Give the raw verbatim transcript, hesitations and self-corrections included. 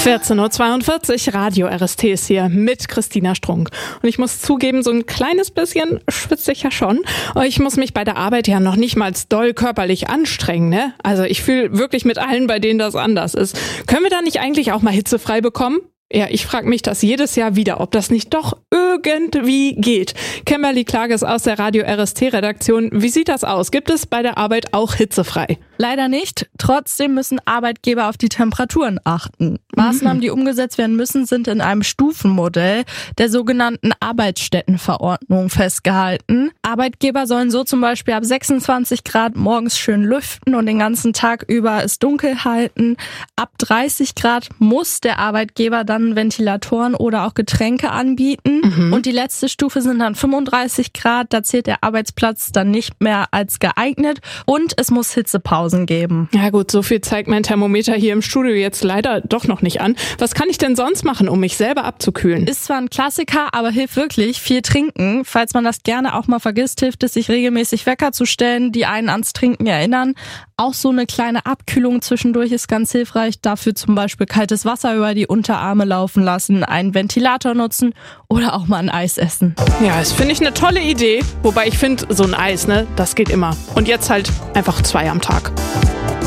vierzehn Uhr zweiundvierzig, Radio R S T ist hier mit Christina Strunk. Und ich muss zugeben, so ein kleines bisschen schwitze ich ja schon. Aber ich muss mich bei der Arbeit ja noch nicht mal doll körperlich anstrengen, ne? Also ich fühle wirklich mit allen, bei denen das anders ist. Können wir da nicht eigentlich auch mal hitzefrei bekommen? Ja, ich frage mich das jedes Jahr wieder, ob das nicht doch irgendwie geht. Kimberly Klages aus der Radio R S T-Redaktion. Wie sieht das aus? Gibt es bei der Arbeit auch hitzefrei? Leider nicht. Trotzdem müssen Arbeitgeber auf die Temperaturen achten. Maßnahmen, die umgesetzt werden müssen, sind in einem Stufenmodell der sogenannten Arbeitsstättenverordnung festgehalten. Arbeitgeber sollen so zum Beispiel ab sechsundzwanzig Grad morgens schön lüften und den ganzen Tag über es dunkel halten. Ab dreißig Grad muss der Arbeitgeber dann Ventilatoren oder auch Getränke anbieten. Mhm. Und die letzte Stufe sind dann fünfunddreißig Grad. Da zählt der Arbeitsplatz dann nicht mehr als geeignet. Und es muss Hitzepausen geben. Ja gut, so viel zeigt mein Thermometer hier im Studio jetzt leider doch noch nicht an. Was kann ich denn sonst machen, um mich selber abzukühlen? Ist zwar ein Klassiker, aber hilft wirklich. Viel trinken. Falls man das gerne auch mal vergisst, hilft es, sich regelmäßig Wecker zu stellen, die einen ans Trinken erinnern. Auch so eine kleine Abkühlung zwischendurch ist ganz hilfreich. Dafür zum Beispiel kaltes Wasser über die Unterarme laufen lassen, einen Ventilator nutzen oder auch mal ein Eis essen. Ja, das finde ich eine tolle Idee. Wobei ich finde, so ein Eis, ne, das geht immer. Und jetzt halt einfach zwei am Tag.